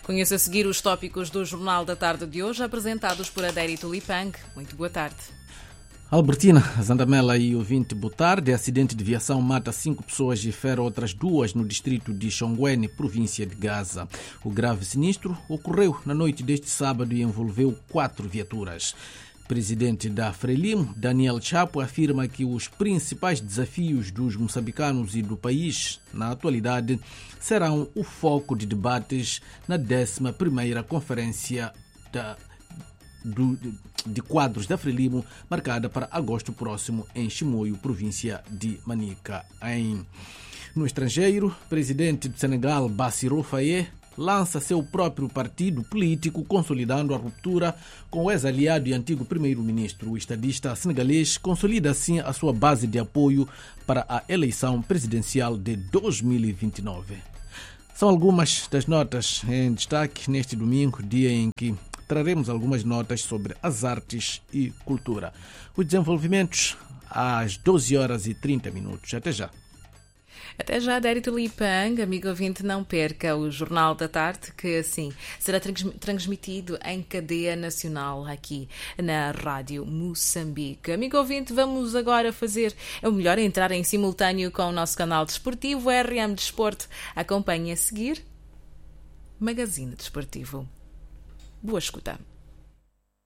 Conheça a seguir os tópicos do Jornal da Tarde de hoje, apresentados por Adélia Tulipang. Muito boa tarde. Albertina, Zandamela e ouvinte, boa tarde. Acidente de viação mata 5 pessoas e fere outras 2 no distrito de Xongwene, província de Gaza. O grave sinistro ocorreu na noite deste sábado e envolveu 4 viaturas. Presidente da Frelimo, Daniel Chapo, afirma que os principais desafios dos moçambicanos e do país, na atualidade, serão o foco de debates na 11ª Conferência de Quadros da Frelimo, marcada para agosto próximo em Chimoio, província de Manica. No estrangeiro, o presidente do Senegal, Bassirou Faye, lança seu próprio partido político, consolidando a ruptura com o ex-aliado e antigo primeiro-ministro. O estadista senegalês consolida assim a sua base de apoio para a eleição presidencial de 2029. São algumas das notas em destaque neste domingo, dia em que traremos algumas notas sobre as artes e cultura. Os desenvolvimentos às 12h30. Até já. Até já, Adélia Tulipang. Amigo ouvinte, não perca o Jornal da Tarde, que assim será transmitido em cadeia nacional aqui na Rádio Moçambique. Amigo ouvinte, vamos agora entrar em simultâneo com o nosso canal desportivo, RM Desporto. Acompanhe a seguir Magazine Desportivo. Boa escuta.